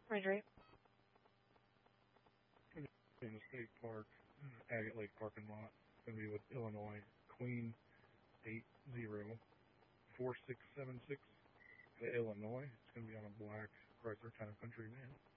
Roger 8. In the state park, Agate Lake parking lot. It's going to be with Illinois, Queen 804676. Illinois. It's going to be on a black Chrysler Town & Country van.